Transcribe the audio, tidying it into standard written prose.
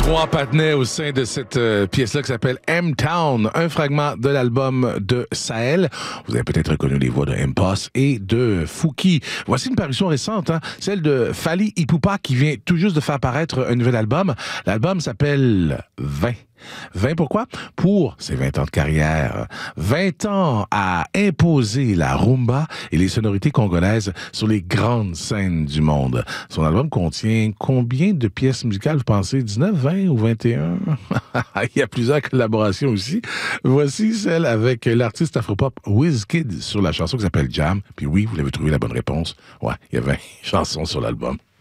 Trois partenaires au sein de cette pièce-là qui s'appelle M-Town, un fragment de l'album de Sahel. Vous avez peut-être reconnu les voix de M-Poss et de Fouki. Voici une parution récente, celle de Fally Ipupa qui vient tout juste de faire paraître un nouvel album. L'album s'appelle 20. 20 pourquoi? Pour ses 20 ans de carrière. 20 ans à imposer la rumba et les sonorités congolaises sur les grandes scènes du monde. Son album contient combien de pièces musicales, vous pensez? 19, 20 ou 21? Il y a plusieurs collaborations aussi. Voici celle avec l'artiste afropop Wizkid sur la chanson qui s'appelle Jam. Puis oui, vous l'avez trouvé la bonne réponse. Ouais, il y a 20 chansons sur l'album.